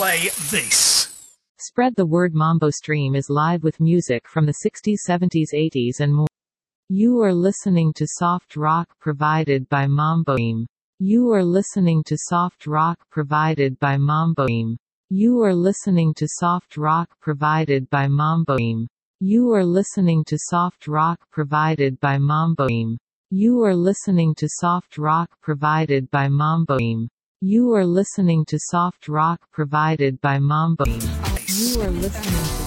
play this. Spread the word. Mambo Stream is live with music from the 60s, 70s, 80s and more. You are listening to soft rock provided by Mambo Stream. You are listening to soft rock provided by Mambo Stream. You are listening to soft rock provided by Mambo Stream. You are listening to soft rock provided by Mambo Stream. You are listening to soft rock provided by Mambo Stream. You are listening to soft rock provided by Mambo Stream. You are listening